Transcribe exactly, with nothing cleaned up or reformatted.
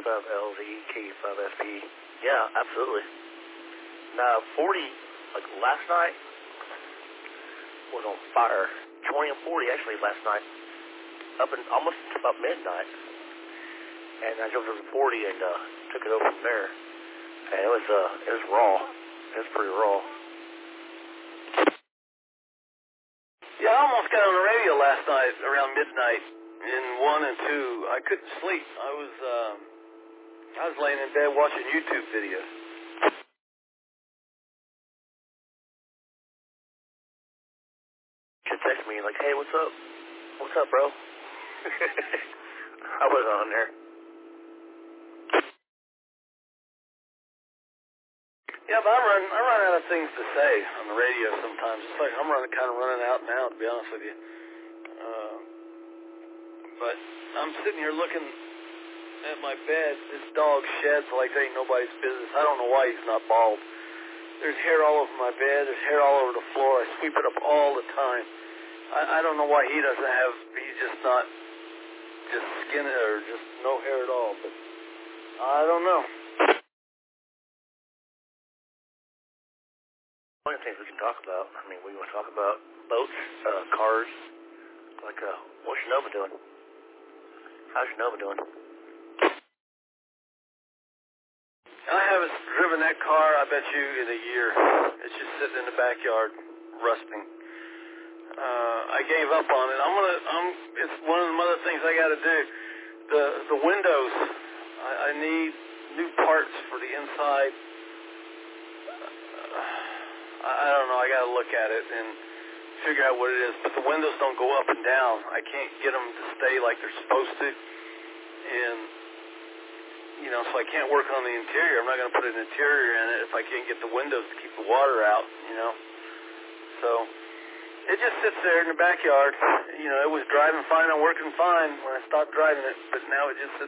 five L Z K five S P. Yeah, absolutely. Now, forty, like last night, was on fire. twenty and forty, actually, last night, up in almost about midnight. And I jumped over to forty and uh, took it over from there. And it was, uh, it was raw. It was pretty raw. Yeah, I almost got on the radio last night around midnight in one and two. I couldn't sleep. I was, uh, I was laying in bed watching YouTube videos. She texted me like, hey, what's up? What's up, bro? I was on there. Yeah, but I run, I run out of things to say on the radio sometimes. It's like I'm running, kind of running out now, to be honest with you. Uh, but I'm sitting here looking at my bed. This dog sheds like it ain't nobody's business. I don't know why he's not bald. There's hair all over my bed. There's hair all over the floor. I sweep it up all the time. I, I don't know why he doesn't have, he's just not, just skin or just no hair at all. But I don't know. One of the things we can talk about, I mean, we want to talk about boats, uh, cars, like, uh, what's your Nova doing? How's your Nova doing? I haven't driven that car, I bet you, in a year. It's just sitting in the backyard, rusting. Uh, I gave up on it. I'm gonna, I'm, it's one of the other things I gotta do. The, the windows, I, I need new parts for the inside. I don't know. I got to look at it and figure out what it is. But the windows don't go up and down. I can't get them to stay like they're supposed to. And, you know, so I can't work on the interior. I'm not going to put an interior in it if I can't get the windows to keep the water out, you know. So it just sits there in the backyard. You know, it was driving fine and working fine when I stopped driving it. But now it just sits